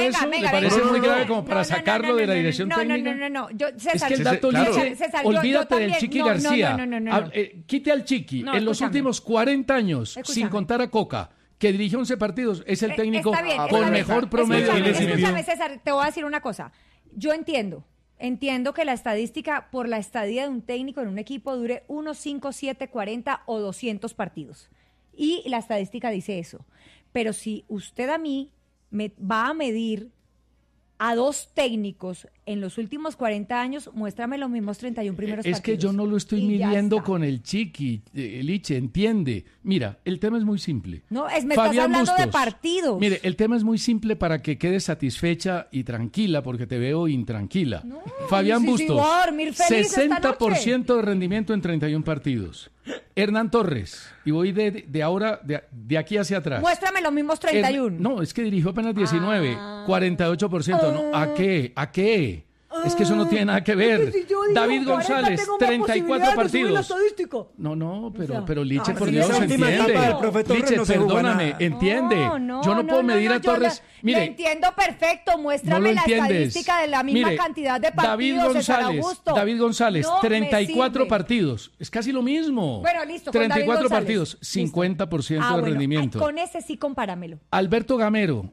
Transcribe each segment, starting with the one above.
eso? ¿Le parece muy grave como para sacarlo de la dirección técnica? No. César, es que el dato Liche, olvídate del Chiqui García. No. Quite al Chiqui. En los últimos 40 años, sin contar a Coca, que dirigió 11 partidos, es el técnico con mejor promedio. Escúchame, César, te voy a decir una cosa. Yo entiendo que la estadística por la estadía de un técnico en un equipo dure 1, 5, 7, 40 o 200 partidos. Y la estadística dice eso. Pero si usted a mí me va a medir a dos técnicos en los últimos 40 años, muéstrame los mismos 31 primeros partidos. Es que yo no lo estoy midiendo con el Chiqui, Liche, entiende. Mira, el tema es muy simple. No, me estás hablando Bustos, de partidos. Mire, el tema es muy simple para que quedes satisfecha y tranquila, porque te veo intranquila. No, Fabián Bustos, 60% de rendimiento en 31 partidos. Hernán Torres, y voy de aquí hacia atrás. Muéstrame los mismos 31. No, es que dirigió apenas 19, 48%. No, ¿a qué? Es que eso no tiene nada que ver. Si David González, 34 partidos. No, pero Liche, por Dios, entiende. Liche, perdóname, entiende. Yo no puedo medir a Torres. Mire, lo entiendo perfecto. Muéstrame la estadística de la misma cantidad de partidos. David González, 34 partidos. Es casi lo mismo. Bueno, listo. 34 partidos, 50% de rendimiento. Con ese sí compáramelo. Alberto Gamero,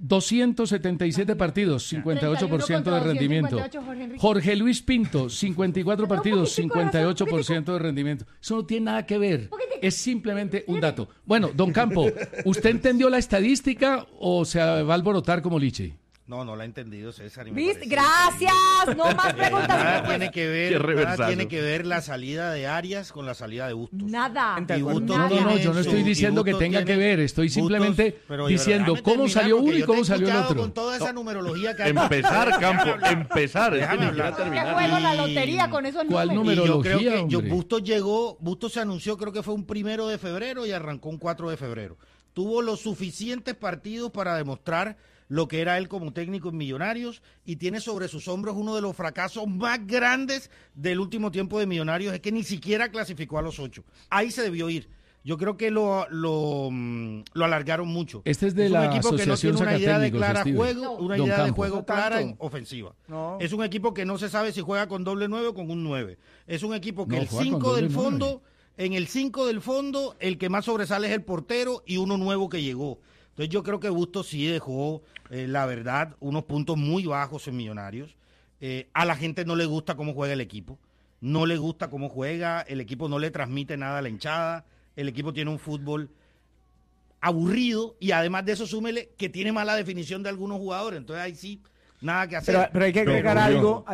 277 partidos, 58% de rendimiento. Jorge Luis Pinto, 54 partidos, 58% de rendimiento. Eso no tiene nada que ver, es simplemente un dato. Bueno, don Campo, ¿usted entendió la estadística o se va a alborotar como Liche? No la he entendido, César. ¿Viste? Gracias. No más preguntas. Nada tiene que ver la salida de Arias con la salida de Bustos. Nada. No, yo no estoy diciendo que tenga que ver. Estoy simplemente diciendo cómo salió uno y cómo salió el otro. Con toda esa numerología que hay. Empezar, Campo, empezar. Déjame hablar. ¿Qué juego la lotería con esos números? ¿Cuál numerología, yo creo que Bustos se anunció, creo que fue un 1 de febrero y arrancó un 4 de febrero. Tuvo los suficientes partidos para demostrar lo que era él como técnico en Millonarios, y tiene sobre sus hombros uno de los fracasos más grandes del último tiempo de Millonarios, es que ni siquiera clasificó a los 8. Ahí se debió ir. Yo creo que lo alargaron mucho. Este es de la Asociación Una idea de Campo. juego clara en ofensiva. No. Es un equipo que no se sabe si juega con doble 9 o con un 9. Es un equipo que el 5 del fondo, en el 5 del fondo, el que más sobresale es el portero y uno nuevo que llegó. Entonces yo creo que Bustos sí dejó, la verdad, unos puntos muy bajos en Millonarios. A la gente no le gusta cómo juega el equipo. No le gusta cómo juega, el equipo no le transmite nada a la hinchada, el equipo tiene un fútbol aburrido y además de eso súmele que tiene mala definición de algunos jugadores. Entonces ahí sí, nada que hacer. Pero hay que agregar algo,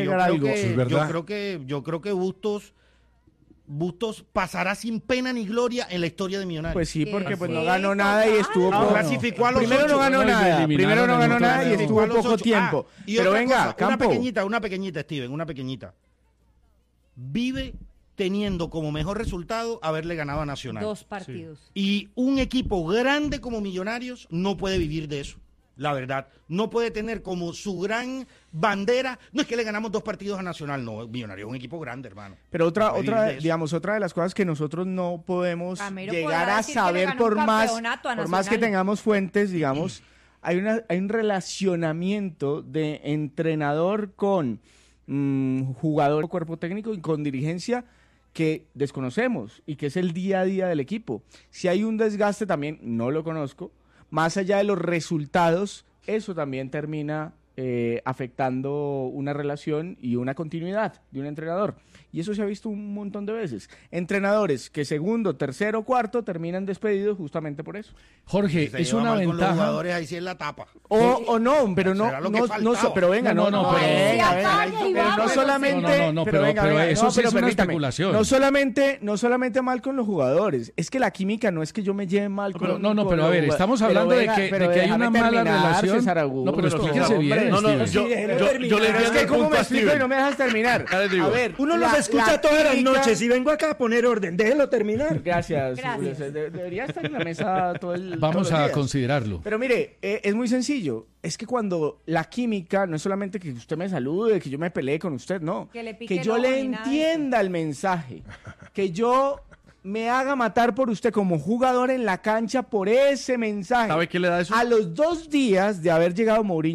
Yo creo que Bustos pasará sin pena ni gloria en la historia de Millonarios. Pues sí, porque pues no ganó nada y estuvo clasificó a los primero 8. No ganó nada y estuvo poco tiempo. Pero venga, Campo. Una pequeñita, Steven, una pequeñita. Vive teniendo como mejor resultado haberle ganado a Nacional. 2 partidos. Sí. Y un equipo grande como Millonarios no puede vivir de eso. La verdad, no puede tener como su gran bandera, no es que le ganamos 2 partidos a Nacional, no, Millonarios es un equipo grande, hermano. Pero otra de las cosas que nosotros no podemos llegar a saber por más que tengamos fuentes, digamos, hay un relacionamiento de entrenador con jugador, cuerpo técnico y con dirigencia que desconocemos y que es el día a día del equipo. Si hay un desgaste también, no lo conozco. Más allá de los resultados, eso también termina afectando una relación y una continuidad de un entrenador. Y eso se ha visto un montón de veces. Entrenadores que segundo, tercero, cuarto terminan despedidos justamente por eso. Jorge, es una ventaja. Con los jugadores ahí sí es la tapa. O no, pero pero venga, no solamente, pero eso sí es una especulación. No solamente mal con los jugadores, es que la química no es que yo me lleve mal con pero a ver, estamos hablando de que hay una mala relación. No, pero explíquese bien. Yo le es que cómo me explico y no me dejas terminar. A ver, uno los escucha todas las noches y vengo acá a poner orden. Déjelo terminar. Gracias. Debería estar en la mesa todo el Vamos a considerarlo. Pero mire, es muy sencillo. Es que cuando la química no es solamente que usted me salude, que yo me pelee con usted, no. Que yo le entienda el mensaje. Que yo me haga matar por usted como jugador en la cancha por ese mensaje. ¿Sabe qué le da eso? A los 2 días de haber llegado Mourinho